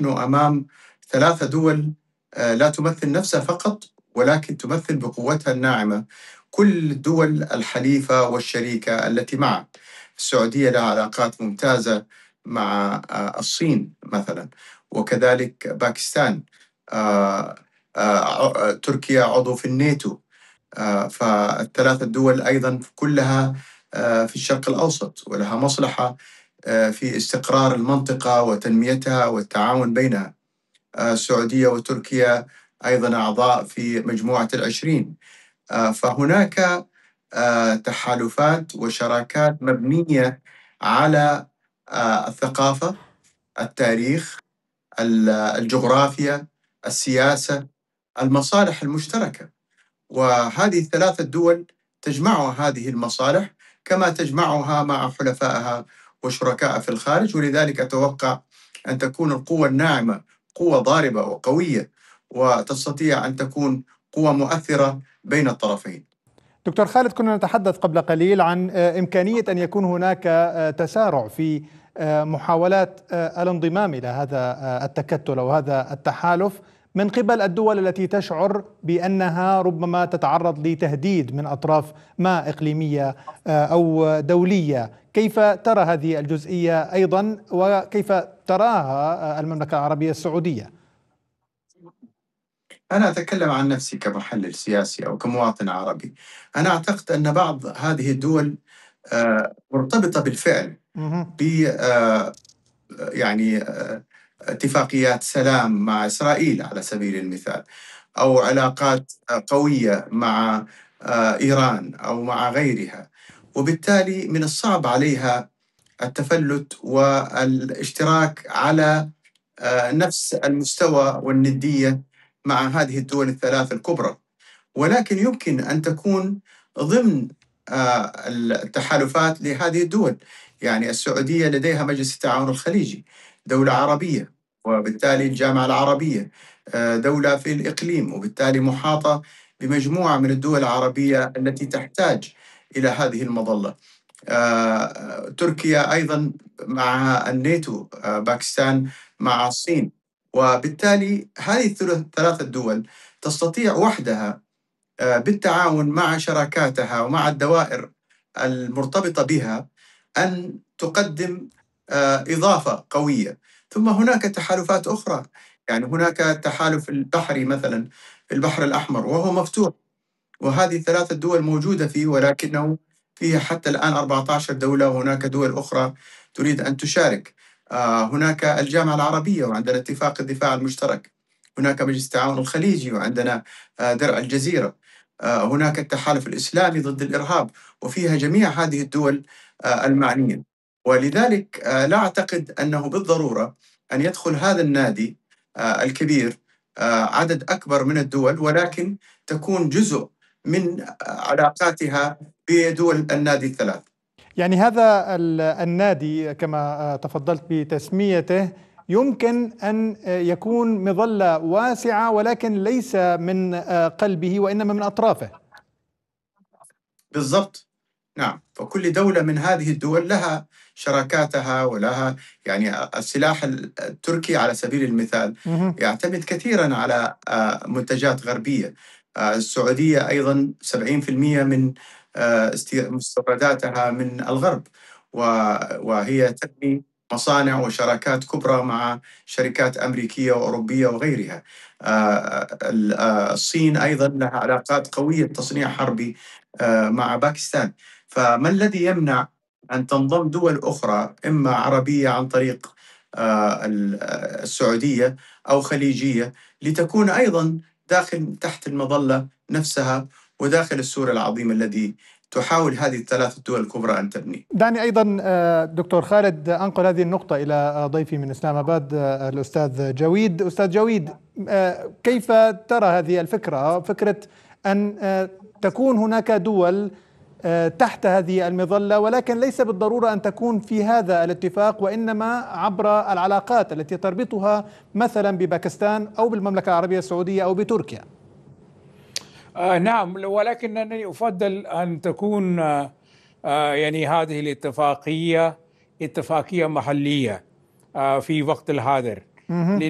نحن أمام 3 دول لا تمثل نفسها فقط، ولكن تمثل بقوتها الناعمة كل الدول الحليفة والشريكة التي معها. السعودية لها علاقات ممتازة مع الصين مثلا، وكذلك باكستان. تركيا عضو في الناتو. فال3 دول أيضا كلها في الشرق الأوسط، ولها مصلحة في استقرار المنطقة وتنميتها والتعاون بينها. السعودية وتركيا أيضا أعضاء في مجموعة ال20. فهناك تحالفات وشراكات مبنية على الثقافة، التاريخ، الجغرافيا، السياسة، المصالح المشتركة. وهذه ال3 دول تجمعها هذه المصالح كما تجمعها مع حلفائها وشركائها في الخارج، ولذلك أتوقع أن تكون القوة الناعمة قوة ضاربة وقوية، وتستطيع أن تكون قوة مؤثرة بين الطرفين. دكتور خالد، كنا نتحدث قبل قليل عن إمكانية أن يكون هناك تسارع في محاولات الانضمام إلى هذا التكتل أو هذا التحالف من قبل الدول التي تشعر بأنها ربما تتعرض لتهديد من أطراف ما إقليمية أو دولية. كيف ترى هذه الجزئية أيضا، وكيف تراها المملكة العربية السعودية؟ أنا أتكلم عن نفسي كمحلل سياسي أو كمواطن عربي. أنا أعتقد أن بعض هذه الدول مرتبطة بالفعل ب يعني اتفاقيات سلام مع إسرائيل على سبيل المثال، أو علاقات قوية مع إيران أو مع غيرها، وبالتالي من الصعب عليها التفلت والاشتراك على نفس المستوى والندية مع هذه الدول ال3 الكبرى. ولكن يمكن أن تكون ضمن التحالفات لهذه الدول. يعني السعودية لديها مجلس التعاون الخليجي، دولة عربية، وبالتالي الجامعة العربية دولة في الإقليم، وبالتالي محاطة بمجموعة من الدول العربية التي تحتاج إلى هذه المظلة. تركيا أيضا مع الناتو، باكستان مع الصين. وبالتالي هذه ال3 الدول تستطيع وحدها بالتعاون مع شراكاتها ومع الدوائر المرتبطة بها أن تقدم إضافة قوية. ثم هناك تحالفات أخرى، يعني هناك التحالف البحري مثلا في البحر الأحمر وهو مفتوح، وهذه ال3 الدول موجودة فيه، ولكنه فيه حتى الآن 14 دولة، وهناك دول أخرى تريد أن تشارك. هناك الجامعة العربية وعندنا اتفاق الدفاع المشترك، هناك مجلس التعاون الخليجي وعندنا درع الجزيرة، هناك التحالف الإسلامي ضد الإرهاب، وفيها جميع هذه الدول المعنية. ولذلك لا أعتقد أنه بالضرورة أن يدخل هذا النادي الكبير عدد أكبر من الدول، ولكن تكون جزء من علاقاتها بدول النادي ال3. يعني هذا النادي كما تفضلت بتسميته يمكن أن يكون مظلة واسعة، ولكن ليس من قلبه وإنما من أطرافه. بالضبط، نعم. فكل دولة من هذه الدول لها شراكاتها ولها، يعني السلاح التركي على سبيل المثال يعتمد كثيرا على منتجات غربية. السعودية أيضا 70% من مستورداتها من الغرب، وهي تبني مصانع وشراكات كبرى مع شركات أمريكية وأوروبية وغيرها. الصين أيضا لها علاقات قوية تصنيع حربي مع باكستان. فما الذي يمنع أن تنضم دول أخرى إما عربية عن طريق السعودية أو خليجية لتكون أيضا داخل تحت المظلة نفسها وداخل السور العظيم الذي تحاول هذه ال3 الدول الكبرى أن تبني. دعني أيضا دكتور خالد أنقل هذه النقطة إلى ضيفي من إسلام آباد الأستاذ جويد. أستاذ جويد، كيف ترى هذه الفكرة، فكرة أن تكون هناك دول تحت هذه المظلة، ولكن ليس بالضرورة أن تكون في هذا الاتفاق، وإنما عبر العلاقات التي تربطها مثلا بباكستان أو بالمملكة العربية السعودية أو بتركيا؟ نعم، ولكنني أفضل أن تكون يعني هذه الاتفاقية اتفاقية محلية في وقت الحاضر.